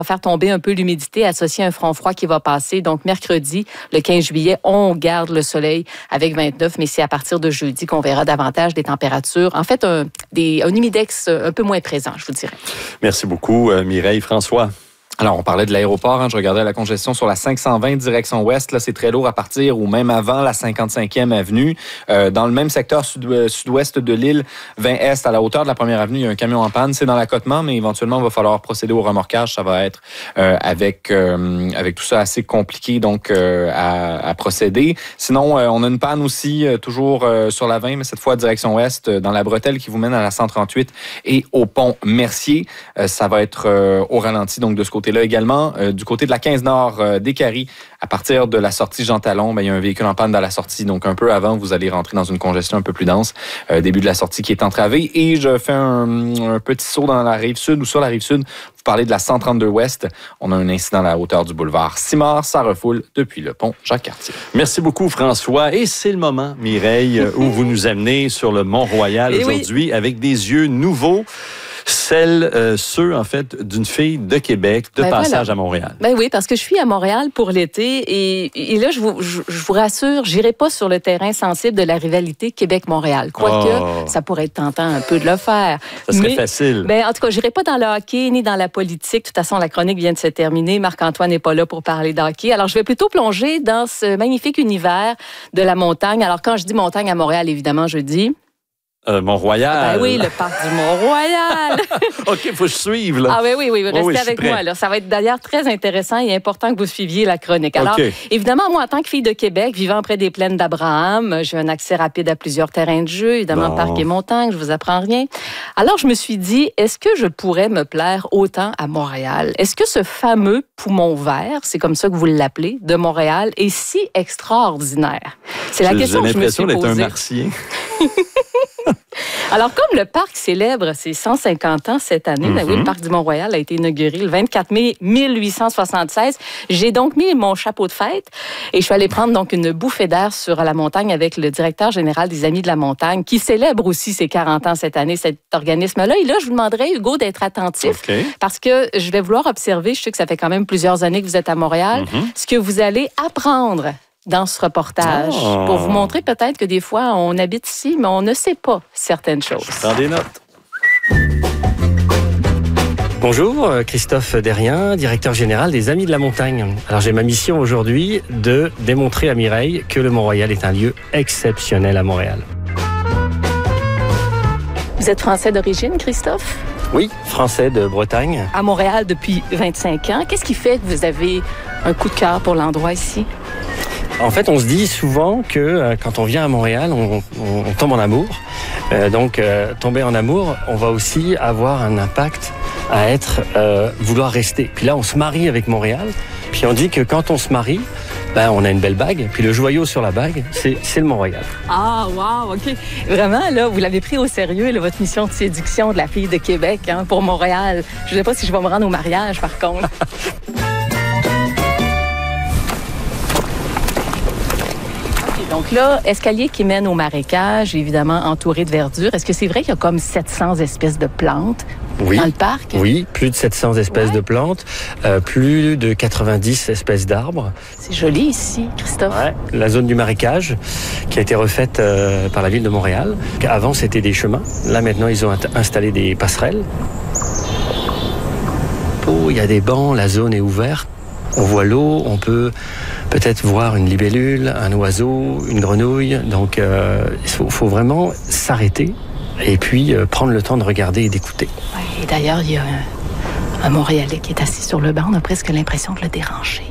va faire tomber un peu l'humidité associée à un front froid qui va passer. Donc, mercredi, le 15 juillet, on garde le soleil avec 29, mais c'est à partir de jeudi qu'on verra davantage des températures. En fait, un humidex un peu moins présent, je vous dirais. Merci beaucoup, Mireille. François? Alors, on parlait de l'aéroport. Je regardais la congestion sur la 520 direction ouest. Là, c'est très lourd à partir ou même avant la 55e avenue. Dans le même secteur sud-ouest de l'île, 20 est, à la hauteur de la première avenue, il y a un camion en panne. C'est dans l'accotement, mais éventuellement, il va falloir procéder au remorquage. Ça va être avec tout ça assez compliqué donc à procéder. Sinon, on a une panne aussi toujours sur la 20, mais cette fois direction ouest, dans la bretelle qui vous mène à la 138 et au pont Mercier. Ça va être au ralenti donc de ce côté-là également. Du côté de la 15 Nord des Caries, à partir de la sortie Jean Talon, il y a un véhicule en panne dans la sortie. Donc, un peu avant, vous allez rentrer dans une congestion un peu plus dense. Début de la sortie qui est entravée. Et je fais un petit saut dans la rive sud ou sur la rive sud. Vous parlez de la 132 Ouest. On a un incident à la hauteur du boulevard Simard. Ça refoule depuis le pont Jacques-Cartier. Merci beaucoup, François. Et c'est le moment, Mireille, où vous nous amenez sur le Mont-Royal aujourd'hui avec des yeux nouveaux. Ceux, en fait, d'une fille de Québec, de passage à Montréal. Ben oui, parce que je suis à Montréal pour l'été et là, je vous rassure, j'irai pas sur le terrain sensible de la rivalité Québec-Montréal. Quoique, ça pourrait être tentant un peu de le faire. Ça serait facile. Ben, en tout cas, j'irai pas dans le hockey ni dans la politique. De toute façon, la chronique vient de se terminer. Marc-Antoine n'est pas là pour parler de hockey. Alors, je vais plutôt plonger dans ce magnifique univers de la montagne. Alors, quand je dis montagne à Montréal, évidemment, je dis... Mont-Royal. Ben oui, le parc du Mont-Royal. OK, il faut que je suive, là. Ah oui, restez avec moi. Là. Ça va être d'ailleurs très intéressant et important que vous suiviez la chronique. Alors, évidemment, moi, en tant que fille de Québec, vivant près des plaines d'Abraham, j'ai un accès rapide à plusieurs terrains de jeu, évidemment, parc et montagne, je vous apprends rien. Alors, je me suis dit, est-ce que je pourrais me plaire autant à Montréal? Est-ce que ce fameux poumon vert, c'est comme ça que vous l'appelez, de Montréal, est si extraordinaire? C'est la question que je me suis posée. J'ai l'impression d'être un martien. Alors, comme le parc célèbre ses 150 ans cette année, oui, le parc du Mont-Royal a été inauguré le 24 mai 1876. J'ai donc mis mon chapeau de fête et je suis allée prendre donc une bouffée d'air sur la montagne avec le directeur général des Amis de la Montagne, qui célèbre aussi ses 40 ans cette année, cet organisme-là. Et là, je vous demanderais, Hugo, d'être attentif parce que je vais vouloir observer, je sais que ça fait quand même plusieurs années que vous êtes à Montréal, ce que vous allez apprendre dans ce reportage pour vous montrer peut-être que des fois, on habite ici, mais on ne sait pas certaines choses. Je prends des notes. Bonjour, Christophe Derrien, directeur général des Amis de la Montagne. Alors, j'ai ma mission aujourd'hui de démontrer à Mireille que le Mont-Royal est un lieu exceptionnel à Montréal. Vous êtes français d'origine, Christophe? Oui, français de Bretagne. À Montréal depuis 25 ans. Qu'est-ce qui fait que vous avez un coup de cœur pour l'endroit ici? En fait, on se dit souvent que quand on vient à Montréal, on tombe en amour. Donc, tomber en amour, on va aussi avoir un impact à vouloir rester. Puis là, on se marie avec Montréal. Puis on dit que quand on se marie, on a une belle bague. Puis le joyau sur la bague, c'est le Mont-Royal. Ah, wow, OK. Vraiment, là, vous l'avez pris au sérieux, là, votre mission de séduction de la fille de Québec pour Montréal. Je ne sais pas si je vais me rendre au mariage, par contre. Donc là, escalier qui mène au marécage, évidemment entouré de verdure. Est-ce que c'est vrai qu'il y a comme 700 espèces de plantes dans le parc? Oui, plus de 700 espèces de plantes, plus de 90 espèces d'arbres. C'est joli ici, Christophe. Ouais, la zone du marécage qui a été refaite par la ville de Montréal. Avant, c'était des chemins. Là, maintenant, ils ont installé des passerelles. Il y a des bancs, la zone est ouverte. On voit l'eau, on peut peut-être voir une libellule, un oiseau, une grenouille. Donc, il faut vraiment s'arrêter et puis prendre le temps de regarder et d'écouter. Oui, et d'ailleurs, il y a un Montréalais qui est assis sur le banc. On a presque l'impression de le déranger.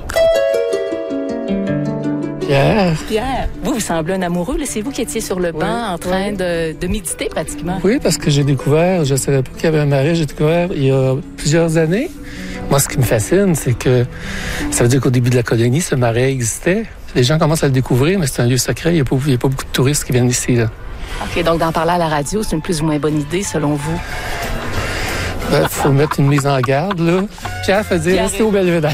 Pierre, vous semblez un amoureux. C'est vous qui étiez sur le banc en train de méditer pratiquement. Oui, parce que j'ai découvert, je ne savais pas qu'il y avait un marais, j'ai découvert il y a plusieurs années. Moi, ce qui me fascine, c'est que ça veut dire qu'au début de la colonie, ce marais existait. Les gens commencent à le découvrir, mais c'est un lieu secret. Il n'y a pas beaucoup de touristes qui viennent ici. Là. OK, donc d'en parler à la radio, c'est une plus ou moins bonne idée, selon vous? Il faut mettre une mise en garde, là. Pierre fait dire, restez au belvédère.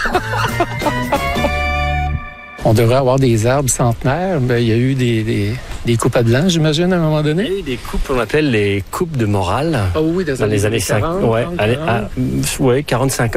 On devrait avoir des arbres centenaires. Il y a eu des coupes à blanc, j'imagine, à un moment donné. Il y a eu des coupes, on appelle les coupes de morale. Ah oui, dans les années 50. 40, 45 ans.